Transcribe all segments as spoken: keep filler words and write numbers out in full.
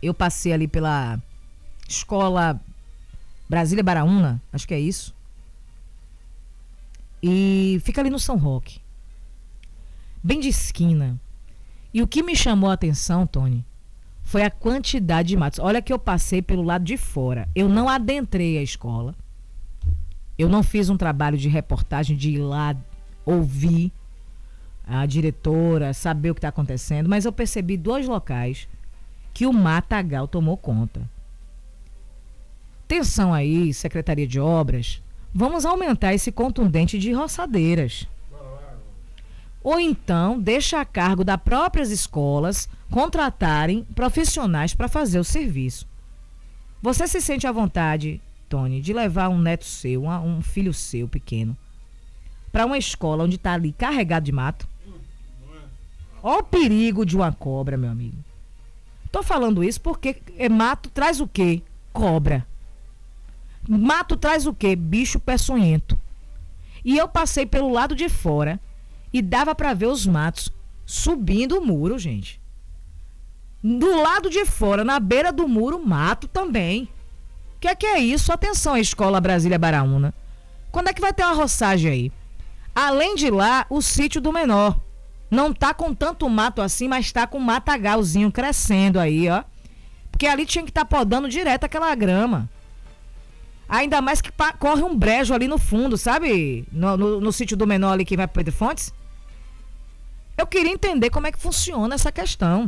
eu passei ali pela escola Brasília Baraúna, acho que é isso. E fica ali no São Roque. Bem de esquina. E o que me chamou a atenção, Tony, foi a quantidade de matos. Olha que eu passei pelo lado de fora. Eu não adentrei a escola. Eu não fiz um trabalho de reportagem, de ir lá ouvir a diretora, saber o que está acontecendo. Mas eu percebi dois locais que o matagal tomou conta. Atenção aí, Secretaria de Obras. Vamos aumentar esse contundente de roçadeiras. Ou então, deixa a cargo das próprias escolas contratarem profissionais para fazer o serviço. Você se sente à vontade, Tony, de levar um neto seu, um, um filho seu pequeno, para uma escola onde está ali carregado de mato? Olha o perigo de uma cobra, meu amigo. Tô falando isso porque é, mato traz o quê? Cobra. Mato traz o quê? Bicho peçonhento. E eu passei pelo lado de fora e dava para ver os matos subindo o muro, gente. Do lado de fora, na beira do muro, mato também. O que é que é isso? Atenção, a Escola Brasília Baraúna. Quando é que vai ter uma roçagem aí? Além de lá, o sítio do menor. Não tá com tanto mato assim, mas tá com um matagalzinho crescendo aí, ó. Porque ali tinha que estar tá podando direto aquela grama. Ainda mais que pa- corre um brejo ali no fundo, sabe? No, no, no sítio do menor ali que vai para Pedro Fontes. Eu queria entender como é que funciona essa questão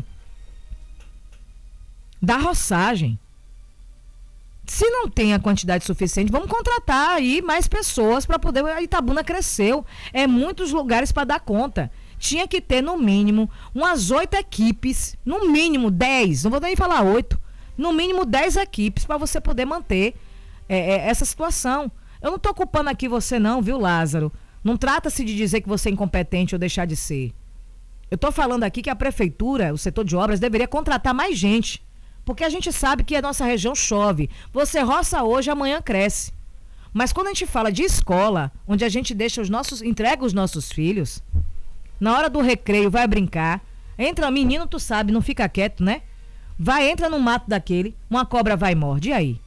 da roçagem. Se não tem a quantidade suficiente, vamos contratar aí mais pessoas para poder... A Itabuna cresceu. É muitos lugares para dar conta. Tinha que ter, no mínimo, umas oito equipes. No mínimo, dez. Não vou nem falar oito. No mínimo, dez equipes para você poder manter é, é, essa situação. Eu não estou culpando aqui você não, viu, Lázaro? Não trata-se de dizer que você é incompetente ou deixar de ser. Eu estou falando aqui que a prefeitura, o setor de obras, deveria contratar mais gente. Porque a gente sabe que a nossa região chove. Você roça hoje, amanhã cresce. Mas quando a gente fala de escola, onde a gente deixa os nossos, entrega os nossos filhos, na hora do recreio vai brincar, entra menino, tu sabe, não fica quieto, né? Vai, entra no mato daquele, uma cobra vai e morde, e aí?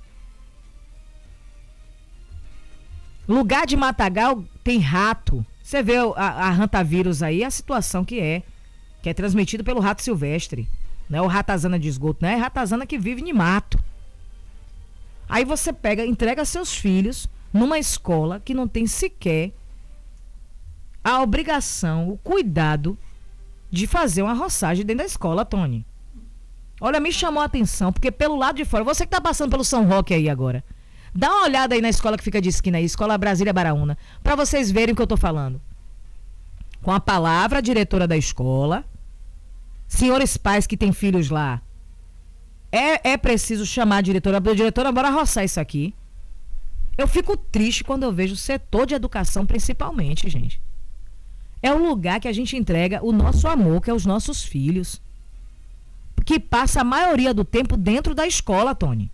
Lugar de matagal tem rato. Você vê a, a rantavírus aí, a situação que é, que é transmitido pelo rato silvestre. Não é o ratazana de esgoto, né? É ratazana que vive em mato. Aí você pega, entrega seus filhos numa escola que não tem sequer a obrigação, o cuidado de fazer uma roçagem dentro da escola, Tony. Olha, me chamou a atenção, porque pelo lado de fora, você que tá passando pelo São Roque aí agora, dá uma olhada aí na escola que fica de esquina aí, Escola Brasília Baraúna, para vocês verem o que eu tô falando. Com a palavra, a diretora da escola, senhores pais que têm filhos lá, é, é preciso chamar a diretora, a diretora, bora roçar isso aqui. Eu fico triste quando eu vejo o setor de educação, principalmente, gente. É o lugar que a gente entrega o nosso amor, que é os nossos filhos. Que passa a maioria do tempo dentro da escola, Tony.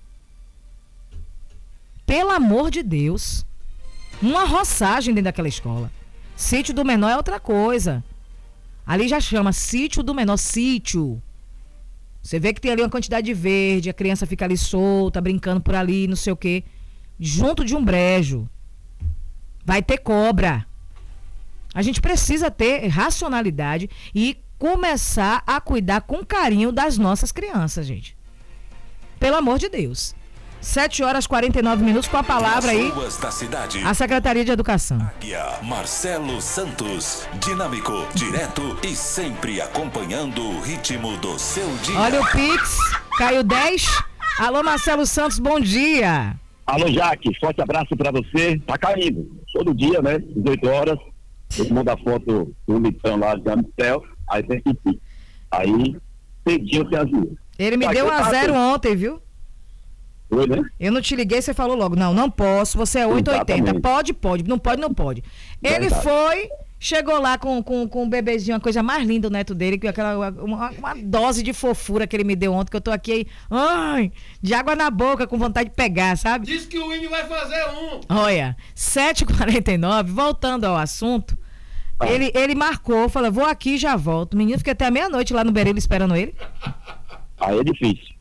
Pelo amor de Deus. Uma roçagem dentro daquela escola. Sítio do menor é outra coisa. Ali já chama sítio do menor, sítio. Você vê que tem ali uma quantidade de verde, a criança fica ali solta, brincando por ali, não sei o quê. Junto de um brejo. Vai ter cobra. A gente precisa ter racionalidade e começar a cuidar com carinho das nossas crianças, gente. Pelo amor de Deus. sete horas e quarenta e nove minutos, com a palavra aí da cidade. A Secretaria de Educação. Águia, Marcelo Santos, dinâmico, direto e sempre acompanhando o ritmo do seu dia. Olha o Pix, caiu dez. Alô, Marcelo Santos, bom dia. Alô, Jaque, forte abraço pra você. Tá caindo, todo dia, né, dezoito horas, todo mundo dá foto do litão lá de Amistel, aí tem que ir. Aí, cedinho tem as duas. Ele me Vai, deu um a zero ontem, viu? Foi, né? Eu não te liguei, você falou logo, não, não posso, você é oito e oitenta, Exatamente. pode, pode, não pode, não pode. Ele Verdade. foi, chegou lá com, com, com um bebezinho, a coisa mais linda, o neto dele, com aquela, uma, uma dose de fofura que ele me deu ontem, que eu tô aqui, ai, de água na boca, com vontade de pegar, sabe? Diz que o índio vai fazer um. Olha, sete e quarenta e nove, voltando ao assunto, Ah. ele, ele marcou, falou, vou aqui e já volto. O menino fica até a meia-noite lá no Berilo esperando ele. Aí é difícil.